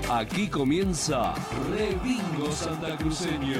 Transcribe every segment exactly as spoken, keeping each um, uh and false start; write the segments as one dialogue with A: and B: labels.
A: Aquí comienza Rebingo Santacruceño.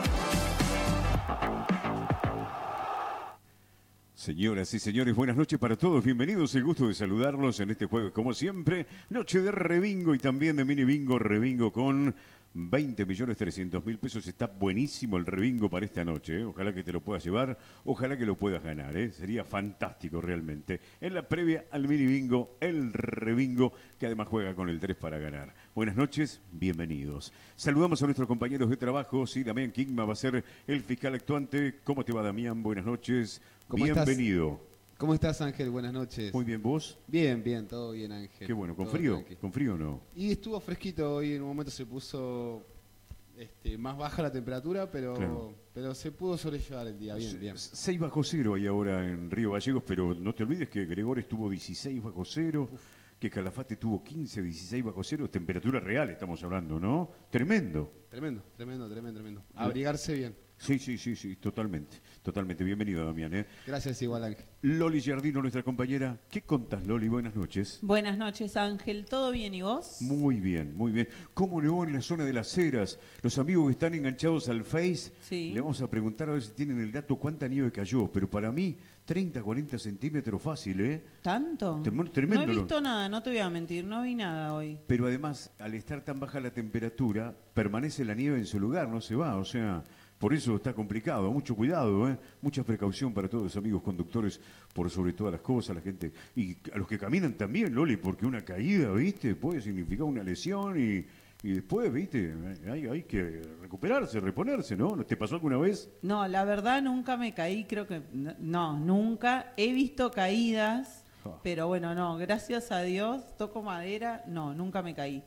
B: Señoras y señores, buenas noches para todos. Bienvenidos, el gusto de saludarlos en este jueves, como siempre, noche de Rebingo y también de Mini Bingo. Rebingo con veinte millones trescientos mil pesos. Está buenísimo el Rebingo para esta noche, ¿eh? Ojalá que te lo puedas llevar, ojalá que lo puedas ganar, ¿eh? Sería fantástico realmente. En la previa al Mini Bingo, el Rebingo, que además juega con el tres para ganar. Buenas noches, bienvenidos. Saludamos a nuestros compañeros de trabajo. Sí, Damián Kingma va a ser el fiscal actuante. ¿Cómo te va, Damián? Buenas noches.
C: ¿Cómo
B: Bienvenido.
C: Estás? ¿Cómo estás, Ángel? Buenas noches.
B: Muy bien, ¿vos?
C: Bien, bien, todo bien, Ángel.
B: Qué bueno, ¿con
C: todo
B: frío?
C: tranqui.
B: ¿Con frío o no?
C: Y estuvo fresquito hoy, en un momento se puso este, más baja la temperatura, pero,
B: Claro.
C: pero se pudo sobrellevar el día, bien, bien.
B: seis bajo cero hay ahora en Río Gallegos, pero no te olvides que Gregor estuvo dieciséis bajo cero, que Calafate tuvo quince, dieciséis bajo cero, temperatura real estamos hablando, ¿no? Tremendo.
C: Tremendo, tremendo, tremendo, tremendo. Abrigarse bien.
B: Sí, sí, sí, sí, totalmente, totalmente. Bienvenido, Damián, ¿eh?
C: Gracias igual, Ángel.
B: Loli Giardino, nuestra compañera. ¿Qué contás, Loli? Buenas noches.
D: Buenas noches, Ángel. ¿Todo bien y vos?
B: Muy bien, muy bien. ¿Cómo nevó en la zona de las Heras? Los amigos que están enganchados al Face,
D: Sí.
B: le vamos a preguntar a ver si tienen el dato cuánta nieve cayó. Pero para mí, treinta, cuarenta centímetros fácil, ¿eh?
D: ¿Tanto?
B: Trem- tremendo.
D: No he visto nada, no te voy a mentir, no vi nada hoy.
B: Pero además, al estar tan baja la temperatura, permanece la nieve en su lugar, no se va. O sea, por eso está complicado. Mucho cuidado, ¿eh? Mucha precaución para todos los amigos conductores, por sobre todas las cosas, la gente. Y a los que caminan también, Loli, porque una caída, ¿viste? Puede significar una lesión y, y después, ¿viste? Hay, hay que recuperarse, reponerse, ¿no? ¿Te pasó alguna vez?
D: No, la verdad nunca me caí, creo que... No, nunca. He visto caídas,
B: Ah.
D: pero bueno, no, gracias a Dios, toco madera, no, nunca me caí.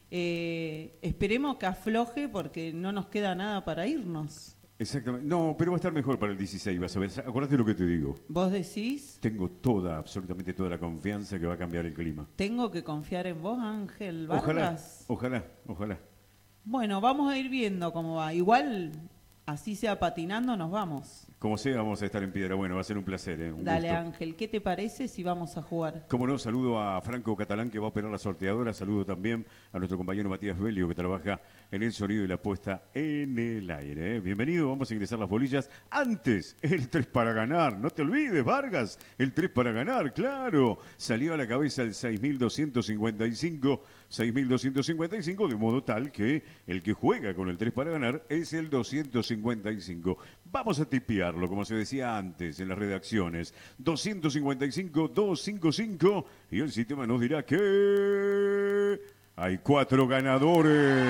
D: Eh, esperemos que afloje porque no nos queda nada para irnos.
B: Exactamente. No, pero va a estar mejor para el dieciséis, vas a ver. Acordate lo que te digo.
D: ¿Vos decís?
B: Tengo toda, absolutamente toda la confianza que va a cambiar el clima.
D: ¿Tengo que confiar en vos, Ángel
B: Ojalá,
D: Vargas?
B: ojalá, ojalá.
D: Bueno, vamos a ir viendo cómo va. Igual, así sea patinando, nos vamos.
B: Como sea, vamos a estar en Piedra. Bueno, va a ser un placer, ¿eh? Un
D: Dale,
B: gusto.
D: Ángel, ¿qué te parece si vamos a jugar?
B: Como no, saludo a Franco Catalán, que va a operar la sorteadora. Saludo también a nuestro compañero Matías Belio, que trabaja en el sonido y la puesta en el aire, ¿eh? Bienvenido, vamos a ingresar las bolillas. Antes, el tres para ganar. No te olvides, Vargas, el tres para ganar, claro. Salió a la cabeza el seis mil doscientos cincuenta y cinco, seis mil doscientos cincuenta y cinco, de modo tal que el que juega con el tres para ganar es el doscientos cincuenta y cinco. Vamos a tipearlo, como se decía antes en las redacciones. doscientos cincuenta y cinco, doscientos cincuenta y cinco, y el sistema nos dirá que hay cuatro ganadores.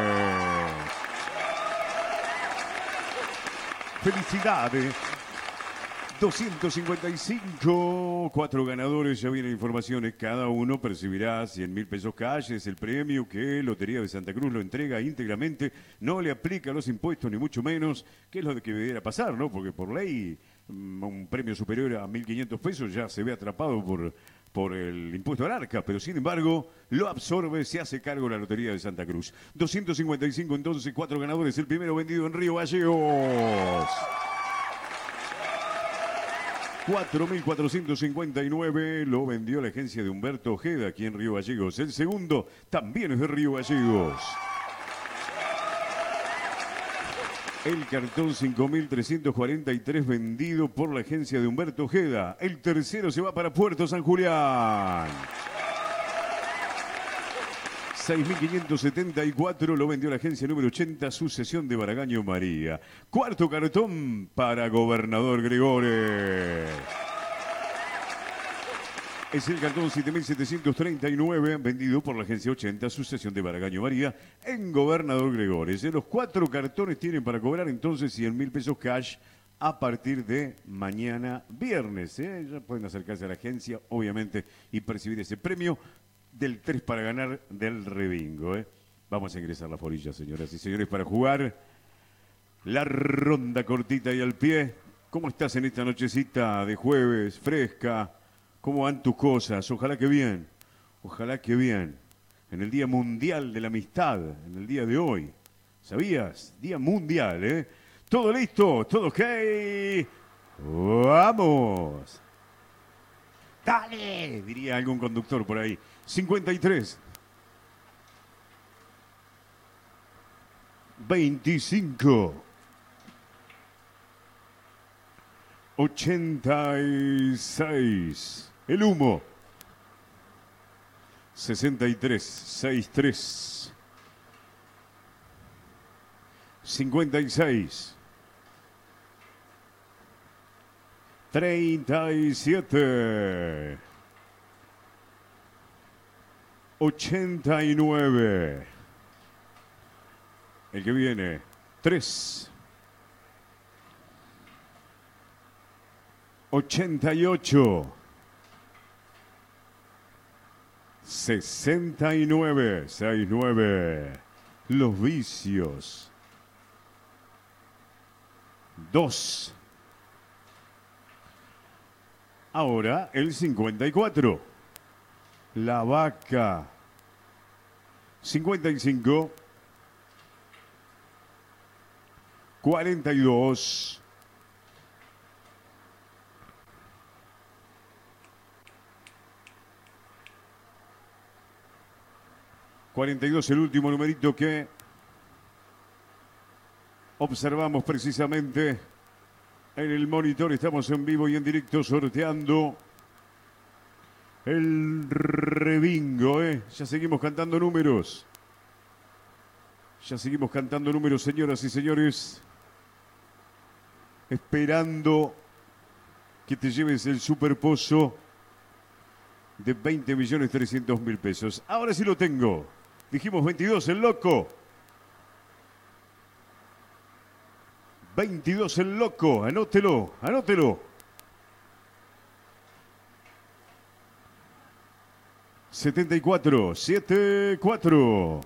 B: ¡Felicidades! doscientos cincuenta y cinco, cuatro ganadores, ya vienen informaciones, cada uno percibirá cien mil pesos cash, es el premio que Lotería de Santa Cruz lo entrega íntegramente, no le aplica los impuestos ni mucho menos, que es lo que debiera pasar, ¿no? Porque por ley mm, un premio superior a mil quinientos pesos ya se ve atrapado por, por el impuesto al arca, pero sin embargo lo absorbe, se hace cargo la Lotería de Santa Cruz. doscientos cincuenta y cinco entonces, cuatro ganadores, el primero vendido en Río Gallegos. cuatro mil cuatrocientos cincuenta y nueve lo vendió la agencia de Humberto Ojeda aquí en Río Gallegos. El segundo también es de Río Gallegos. El cartón cinco mil trescientos cuarenta y tres vendido por la agencia de Humberto Ojeda. El tercero se va para Puerto San Julián. seis mil quinientos setenta y cuatro lo vendió la agencia número ochenta, Sucesión de Baragaño María. Cuarto cartón para Gobernador Gregores. Es el cartón siete mil setecientos treinta y nueve, vendido por la agencia ochenta, Sucesión de Baragaño María, en Gobernador Gregores. Los cuatro cartones tienen para cobrar entonces cien mil pesos cash a partir de mañana viernes, ¿eh? Ya pueden acercarse a la agencia, obviamente, y percibir ese premio del tres para ganar del Rebingo, ¿eh? Vamos a ingresar las bolillas, señoras y señores, para jugar la ronda cortita y al pie. ¿Cómo estás en esta nochecita de jueves, fresca? ¿Cómo van tus cosas? Ojalá que bien, ojalá que bien. En el Día Mundial de la Amistad, en el día de hoy. ¿Sabías? Día Mundial, ¿eh? ¿Todo listo? ¿Todo ok? ¡Vamos! ¡Dale! Diría algún conductor por ahí. cincuenta y tres. veinticinco, ochenta y seis, el humo, sesenta y tres, sesenta y tres, cincuenta y seis, treinta y siete, ochenta y nueve, el que viene, tres, ochenta y ocho, sesenta y nueve, sesenta y nueve, los vicios, dos. Ahora el cincuenta y cuatro, la vaca, cincuenta y cinco, cuarenta y dos, cuarenta y dos, el último numerito que observamos precisamente en el monitor. Estamos en vivo y en directo sorteando el rebingo, ¿eh? Ya seguimos cantando números. Ya seguimos cantando números, señoras y señores. Esperando que te lleves el superpozo de veinte millones trescientos mil pesos. Ahora sí lo tengo. Dijimos veintidós, el loco. veintidós, el loco. Anótelo, anótelo. setenta y cuatro, setenta y cuatro.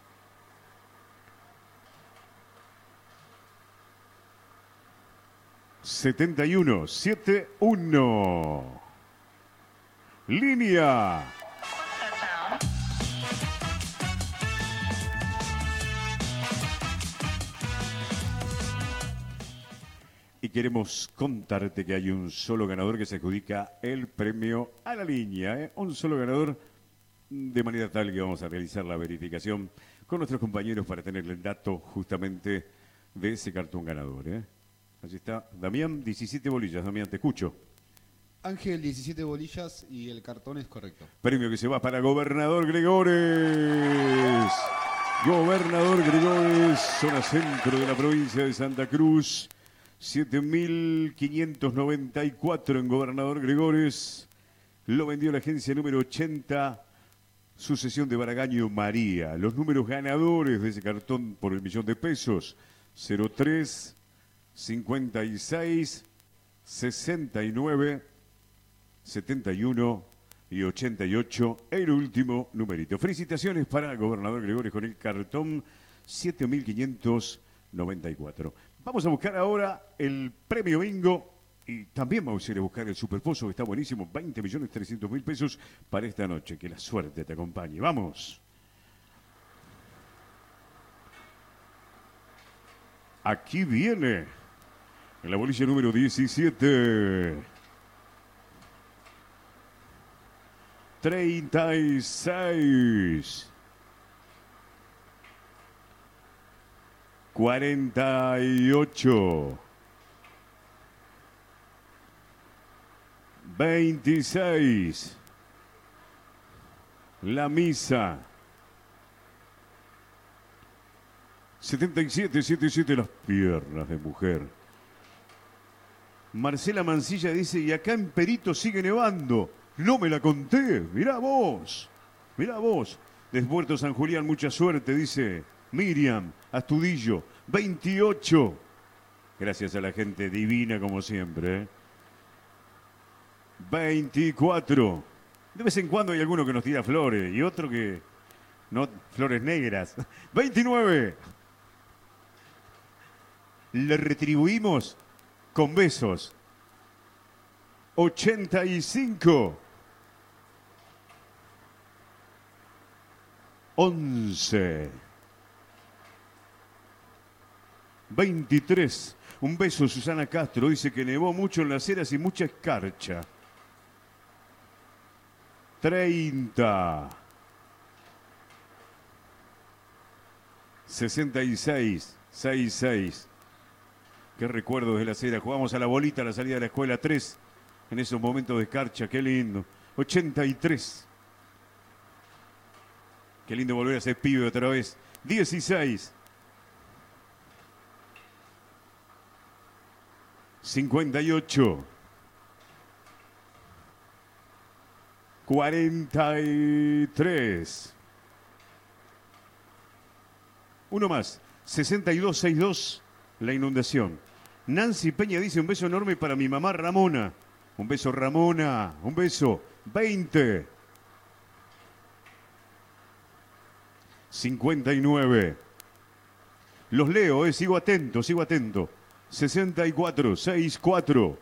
B: setenta y uno, setenta y uno. Línea. Y queremos contarte que hay un solo ganador que se adjudica el premio a la línea, ¿eh? Un solo ganador, de manera tal que vamos a realizar la verificación con nuestros compañeros para tener el dato justamente de ese cartón ganador, ¿eh? Allí está Damián, diecisiete bolillas. Damián, te escucho.
C: Ángel, diecisiete bolillas y el cartón es correcto.
B: Premio que se va para Gobernador Gregores. Gobernador Gregores, zona centro de la provincia de Santa Cruz. siete mil quinientos noventa y cuatro en Gobernador Gregores. Lo vendió la agencia número ochenta, sucesión de Baragaño María. Los números ganadores de ese cartón por el millón de pesos: cero tres, cincuenta y seis, sesenta y nueve, setenta y uno y ochenta y ocho. El último numerito. Felicitaciones para Gobernador Gregores con el cartón siete mil quinientos noventa y cuatro. Vamos a buscar ahora el premio bingo y también vamos a ir a buscar el superpozo, que está buenísimo, veinte millones trescientos mil pesos para esta noche. Que la suerte te acompañe. ¡Vamos! Aquí viene en la bolilla número diecisiete. treinta y seis. cuarenta y ocho, veintiséis, la misa, setenta y siete, setenta y siete, las piernas de mujer. Marcela Mancilla dice, y acá en Perito sigue nevando, no me la conté, mirá vos, mirá vos. Despuerto San Julián, mucha suerte, dice Miriam Astudillo, veintiocho. Gracias a la gente divina como siempre, ¿eh? veinticuatro. De vez en cuando hay alguno que nos tira flores y otro que no, flores negras. veintinueve. Le retribuimos con besos. ochenta y cinco. once. veintitrés. Un beso, Susana Castro. Dice que nevó mucho en las eras y mucha escarcha. treinta. sesenta y seis, sesenta y seis. Qué recuerdos de la acera. Jugamos a la bolita a la salida de la escuela tres. En esos momentos de escarcha, qué lindo. ochenta y tres. Qué lindo volver a ser pibe otra vez. dieciséis. cincuenta y ocho. cuarenta y tres. Uno más. sesenta y dos, sesenta y dos. La inundación. Nancy Peña dice un beso enorme para mi mamá Ramona. Un beso Ramona. Un beso. veinte. cincuenta y nueve. Los leo, eh. Sigo atento, sigo atento. sesenta y cuatro, sesenta y cuatro.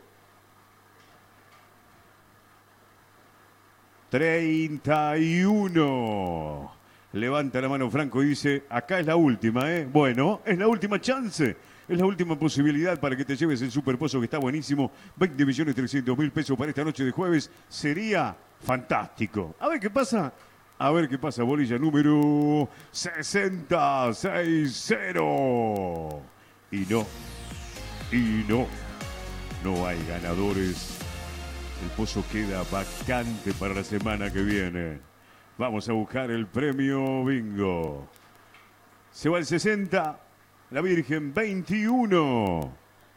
B: treinta y uno. Levanta la mano Franco y dice, acá es la última, ¿eh? Bueno, es la última chance. Es la última posibilidad para que te lleves el Superpozo, que está buenísimo. veinte millones trescientos mil pesos para esta noche de jueves. Sería fantástico. A ver qué pasa. A ver qué pasa. Bolilla número sesenta, sesenta. Y no. Y no. No hay ganadores. El pozo queda vacante para la semana que viene. Vamos a buscar el premio bingo. Se va el sesenta. La Virgen veintiuno.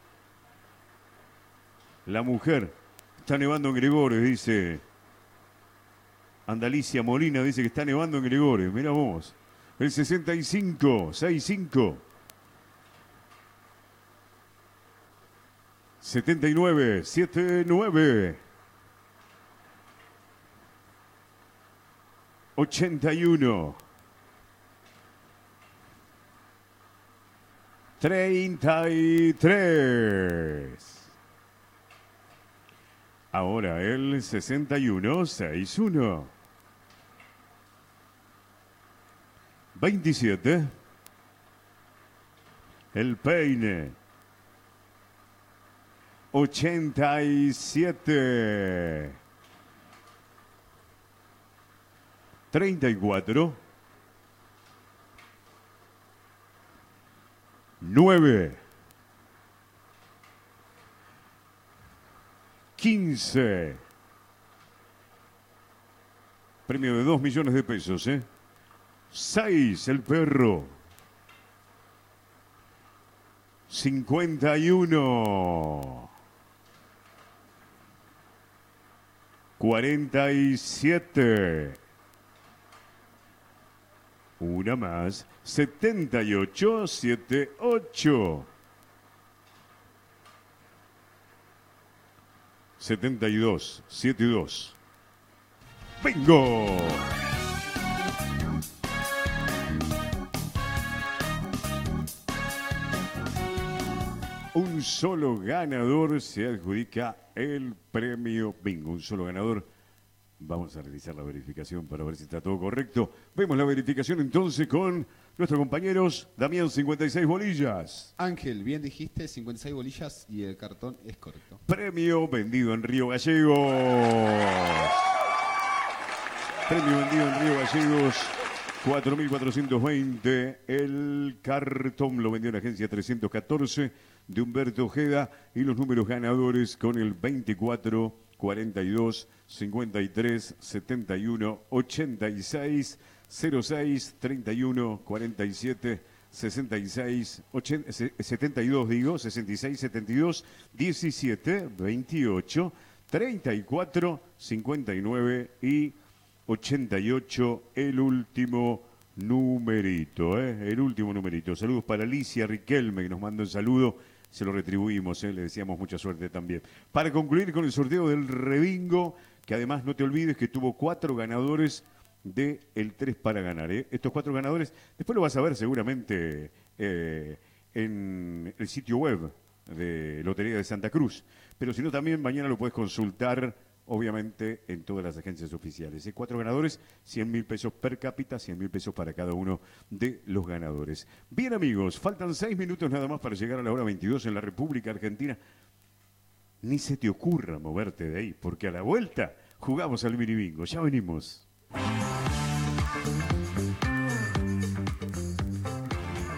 B: La mujer. Está nevando en Gregores, dice. Andalicia Molina dice que está nevando en Gregores. Mira vos. El sesenta y cinco. sesenta y cinco. setenta y nueve. setenta y nueve. ochenta y uno. treinta y tres. Ahora el sesenta y uno, sesenta y uno. veintisiete. El peine. ochenta y siete. treinta y cuatro. nueve. quince. Premio de dos millones de pesos, ¿eh? seis, el perro. cincuenta y uno. cuarenta y siete. Una más. setenta y ocho, setenta y ocho. setenta y dos, setenta y dos. ¡Bingo! Un solo ganador se adjudica el premio bingo. Un solo ganador. Vamos a realizar la verificación para ver si está todo correcto. Vemos la verificación entonces con nuestros compañeros. Damián, cincuenta y seis bolillas.
C: Ángel, bien dijiste, cincuenta y seis bolillas y el cartón es correcto.
B: Premio vendido en Río Gallegos. Premio vendido en Río Gallegos. cuatro mil cuatrocientos veinte. El cartón lo vendió en la agencia trescientos catorce de Humberto Ojeda. Y los números ganadores con el veinticuatro, cuarenta y dos, cincuenta y tres, setenta y uno, ochenta y seis, cero seis, treinta y uno, cuarenta y siete, sesenta y seis, ochenta, setenta y dos, digo, sesenta y seis, setenta y dos, diecisiete, veintiocho, treinta y cuatro, cincuenta y nueve y ochenta y ocho, el último numerito, ¿eh? El último numerito. Saludos para Alicia Riquelme, que nos manda un saludo. Se lo retribuimos, ¿eh? Le deseamos mucha suerte también. Para concluir con el sorteo del Rebingo, que además no te olvides que tuvo cuatro ganadores de el tres para ganar, ¿eh? Estos cuatro ganadores, después lo vas a ver seguramente eh, en el sitio web de Lotería de Santa Cruz. Pero si no, también mañana lo puedes consultar, obviamente, en todas las agencias oficiales. ¿eh? Cuatro ganadores, cien mil pesos per cápita, cien mil pesos para cada uno de los ganadores. Bien, amigos, faltan seis minutos nada más para llegar a la hora veintidós en la República Argentina. Ni se te ocurra moverte de ahí, porque a la vuelta jugamos al mini bingo. Ya venimos.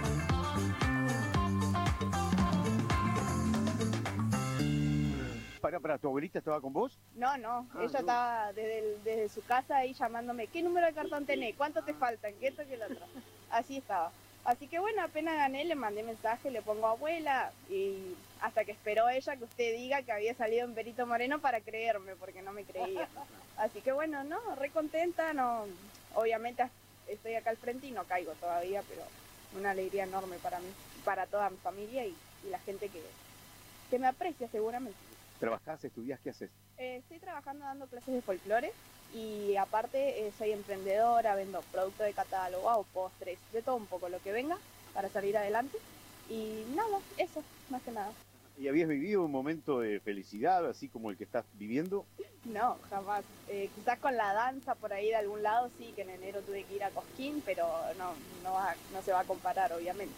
E: para, ¿tu abuelita estaba con vos?
F: No, no,
E: Ah,
F: ella
E: no.
F: estaba desde, el- desde su casa ahí llamándome, ¿qué número de cartón tenés? ¿Cuánto te faltan? ¿Qué esto, qué lo otro? Así estaba. Así que bueno, apenas gané, le mandé mensaje, le pongo abuela y hasta que esperó ella que usted diga que había salido en Perito Moreno para creerme, porque no me creía. Así que bueno, no, re contenta, no, obviamente estoy acá al frente y no caigo todavía, pero una alegría enorme para mí, para toda mi familia y, y la gente que, que me aprecia seguramente.
E: ¿Trabajás, estudiás, qué haces?
F: Eh, estoy trabajando dando clases de folclore y aparte eh, soy emprendedora, vendo productos de catálogo o postres, de todo un poco lo que venga para salir adelante. Y nada, eso, más que nada.
E: ¿Y habías vivido un momento de felicidad así como el que estás viviendo?
F: No, jamás. Eh, quizás con la danza por ahí de algún lado sí, que en enero tuve que ir a Cosquín, pero no, no, va- no se va a comparar, obviamente.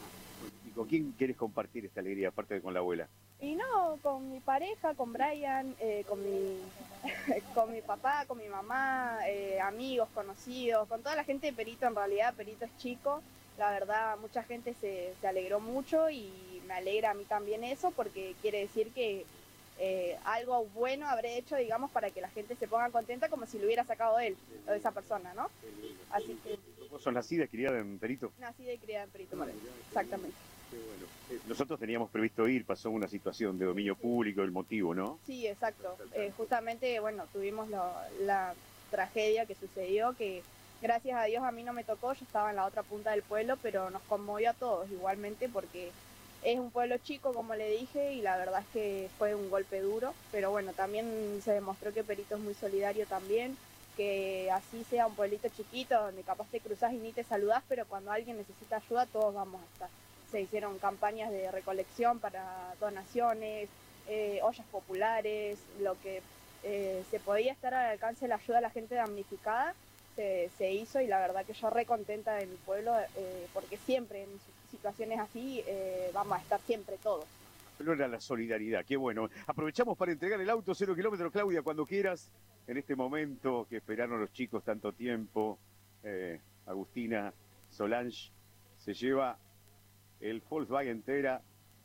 E: ¿Y con quién quieres compartir esta alegría, aparte de con la abuela?
F: Y no, con mi pareja, con Brian, eh, con, mi, con mi papá, con mi mamá, eh, amigos, conocidos, con toda la gente de Perito. En realidad Perito es chico, la verdad mucha gente se, se alegró mucho y me alegra a mí también eso porque quiere decir que eh, algo bueno habré hecho, digamos, para que la gente se ponga contenta como si lo hubiera sacado él o esa persona, ¿no? Así que
E: ¿Vos sos nacida y criada en Perito?
F: nací y criada en Perito Moreno, exactamente.
E: Qué bueno. Eh, Nosotros teníamos previsto ir, pasó una situación de dominio público, el motivo, ¿no?
F: Sí, exacto. Eh, justamente, bueno, tuvimos lo- la tragedia que sucedió, que gracias a Dios a mí no me tocó, yo estaba en la otra punta del pueblo, pero nos conmovió a todos igualmente porque es un pueblo chico, como le dije, y la verdad es que fue un golpe duro, pero bueno, también se demostró que Perito es muy solidario también, que así sea un pueblito chiquito donde capaz te cruzás y ni te saludás, pero cuando alguien necesita ayuda todos vamos a estar. Se hicieron campañas de recolección para donaciones, eh, ollas populares, lo que eh, se podía estar al alcance de la ayuda a la gente damnificada, se, se hizo y la verdad que yo re contenta de mi pueblo eh, porque siempre en situaciones así eh, vamos a estar siempre todos.
E: Pero era la solidaridad, qué bueno. Aprovechamos para entregar el auto cero kilómetros, Claudia, cuando quieras, en este momento que esperaron los chicos tanto tiempo. Eh, Agustina Solange se lleva el Volkswagen Tera,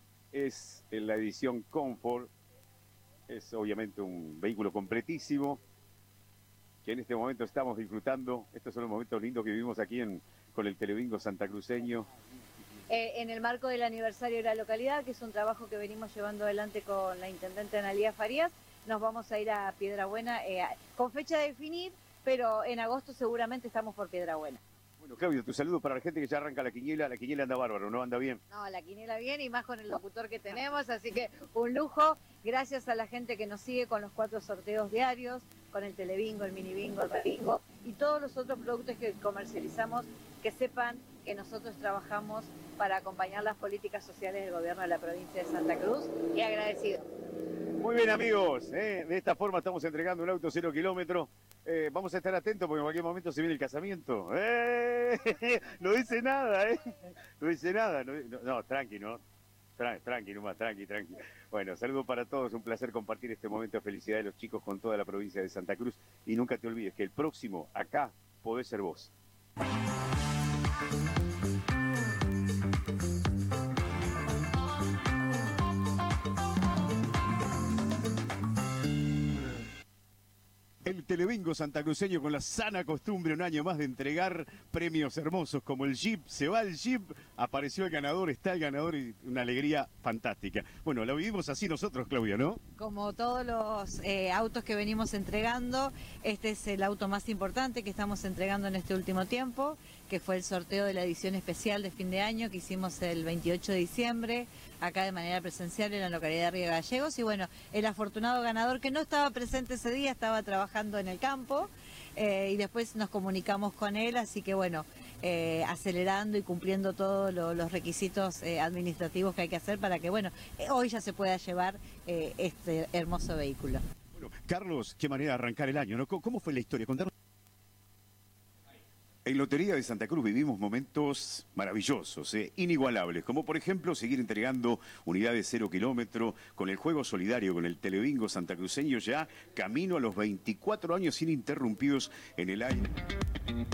E: es en la edición Comfort, es obviamente un vehículo completísimo, que en este momento estamos disfrutando. Estos son los momentos lindos que vivimos aquí en, con el Telebingo santacruceño.
G: Eh, en el marco del aniversario de la localidad, que es un trabajo que venimos llevando adelante con la intendente Analía Farías, nos vamos a ir a Piedrabuena eh, con fecha de definir, pero en agosto seguramente estamos por Piedrabuena.
E: Bueno, Claudio, tu saludo para la gente que ya arranca la quiniela. La quiniela anda bárbaro, ¿no? Anda bien.
G: No, la quiniela bien y más con el locutor que tenemos, así que un lujo. Gracias a la gente que nos sigue con los cuatro sorteos diarios, con el telebingo, el minibingo, el rebingo y todos los otros productos que comercializamos, que sepan que nosotros trabajamos para acompañar las políticas sociales del gobierno de la provincia de Santa Cruz y agradecido.
E: Muy bien, amigos, ¿eh? De esta forma estamos entregando un auto cero kilómetros. Eh, vamos a estar atentos porque en cualquier momento se viene el casamiento. ¡Eh! No dice nada, ¿eh? No dice nada. No, no, no, tranqui, ¿no? Tran- Tranqui, nomás, tranqui, tranqui. Bueno, saludo para todos. Un placer compartir este momento de felicidad de los chicos con toda la provincia de Santa Cruz. Y nunca te olvides que el próximo, acá, podés ser vos.
B: El Telebingo santacruceño con la sana costumbre un año más de entregar premios hermosos como el Jeep. Se va el Jeep, apareció el ganador, está el ganador y una alegría fantástica. Bueno, lo vivimos así nosotros, Claudia, ¿no?
G: Como todos los eh, autos que venimos entregando, este es el auto más importante que estamos entregando en este último tiempo, que fue el sorteo de la edición especial de fin de año que hicimos el veintiocho de diciembre, acá de manera presencial en la localidad de Río Gallegos. Y bueno, el afortunado ganador que no estaba presente ese día, estaba trabajando en el campo, eh, y después nos comunicamos con él, así que bueno, eh, acelerando y cumpliendo todos lo, los requisitos eh, administrativos que hay que hacer para que, bueno, eh, hoy ya se pueda llevar eh, este hermoso vehículo.
B: Bueno, Carlos, qué manera de arrancar el año, ¿no? ¿Cómo cómo fue la historia? Contanos. En Lotería de Santa Cruz vivimos momentos maravillosos, eh, inigualables, como por ejemplo seguir entregando unidades cero kilómetro con el juego solidario, con el Telebingo santacruceño ya camino a los veinticuatro años ininterrumpidos en el aire.